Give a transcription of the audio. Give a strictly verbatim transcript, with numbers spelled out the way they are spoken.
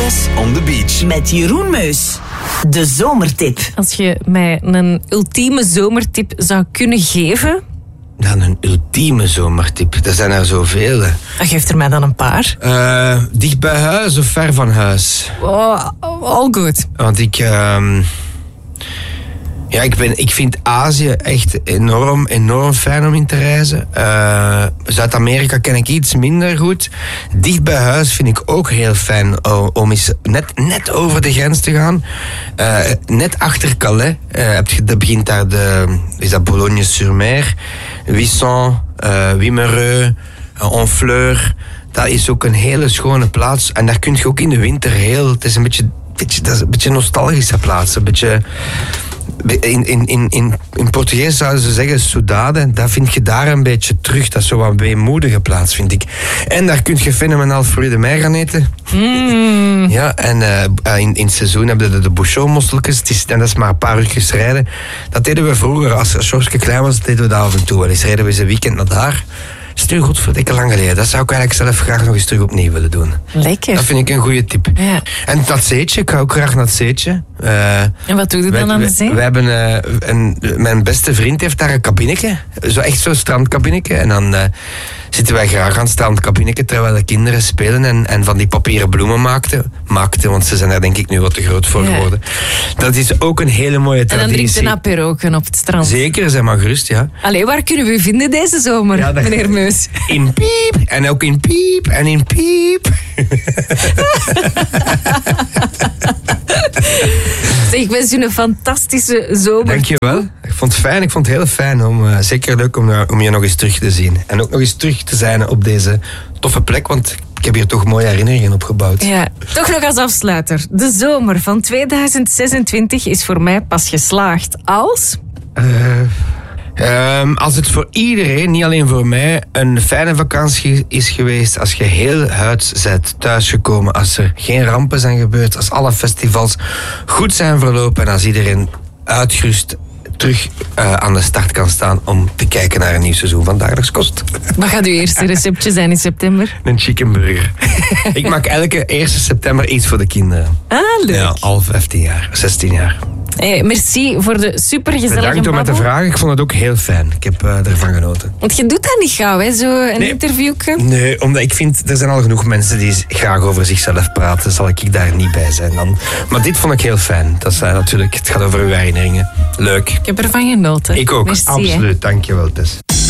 Ex on the beach. Met Jeroen Meus. De zomertip. Als je mij een ultieme zomertip zou kunnen geven... Dan een ultieme zomertip. Er zijn er zoveel. Hè. Geef er mij dan een paar. Uh, dicht bij huis of ver van huis? Oh, all good. Want ik... Uh, ja, ik, ben, ik vind Azië echt enorm, enorm fijn om in te reizen. Uh, Zuid-Amerika ken ik iets minder goed. Dicht bij huis vind ik ook heel fijn om, om eens net, net over de grens te gaan. Uh, net achter Calais. Uh, heb je, dat begint daar de... Is dat Boulogne-sur-Mer? Wissant, uh, Wimereux, uh, Honfleur. Dat is ook een hele schone plaats. En daar kun je ook in de winter heel... Het is een beetje, beetje, dat is een beetje een nostalgische plaats. Een beetje... In, in, in, in, in Portugees zouden ze zeggen Soudade. Dat vind je daar een beetje terug. Dat is zo wat weemoedige plaats, vind ik. En daar kun je fenomenaal fruit de mer gaan eten. Mm. Ja, en uh, in, in het seizoen hebben we de, de bouchon-mosseltjes. Het is, en dat is maar een paar uurtjes rijden. Dat deden we vroeger. Als Sjorske klein was, deden we dat af en toe. Wel eens reden we eens een weekend naar daar. Dat is terug godverdikke lang geleden. Dat zou ik eigenlijk zelf graag nog eens terug opnieuw willen doen. Lekker. Dat vind ik een goede tip. Ja. En dat zeetje, ik ga ook graag naar het zeetje. Uh, en wat doe je dan aan de zee? We hebben, uh, een, mijn beste vriend heeft daar een kabinetje. Zo, echt zo'n strandkabinetje. En dan uh, zitten wij graag aan het strandkabinetje terwijl de kinderen spelen en, en van die papieren bloemen maakten. Maakten, want ze zijn daar denk ik nu wat te groot voor ja. geworden. Dat is ook een hele mooie traditie. En dan drinkt een aperoken op het strand. Zeker, zeg maar gerust, ja. Allee, waar kunnen we u vinden deze zomer, ja, dat... meneer Meus? In Piep, en ook in Piep, en in Piep. Zeg, ik wens u een fantastische zomer. Dankjewel. Ik vond het fijn, ik vond het heel fijn. Om, uh, zeker leuk om, uh, om je nog eens terug te zien. En ook nog eens terug te zijn op deze toffe plek, want ik heb hier toch mooie herinneringen opgebouwd. Ja, toch nog als afsluiter. De zomer van tweeduizend zesentwintig is voor mij pas geslaagd als... Uh, Um, als het voor iedereen, niet alleen voor mij, een fijne vakantie is geweest, als je heel huids bent thuisgekomen, als er geen rampen zijn gebeurd, als alle festivals goed zijn verlopen en als iedereen uitgerust terug uh, aan de start kan staan om te kijken naar een nieuw seizoen van Dagelijks Kost. Wat gaat uw eerste receptje zijn in september? Een chicken burger. Ik maak elke eerste september iets voor de kinderen. Ah, leuk. Ja, al vijftien jaar, zestien jaar. Hey, merci voor de supergezellige babbel. Bedankt om met de vraag. Ik vond het ook heel fijn. Ik heb uh, ervan genoten. Want je doet dat niet gauw, hè? Zo een nee. interviewje. Nee, omdat ik vind, er zijn al genoeg mensen die graag over zichzelf praten. Zal ik daar niet bij zijn dan. Maar dit vond ik heel fijn. Dat is uh, natuurlijk, het gaat over uw herinneringen. Leuk. Ik heb ervan genoten. Ik ook, merci, absoluut. Dank je wel, Tess.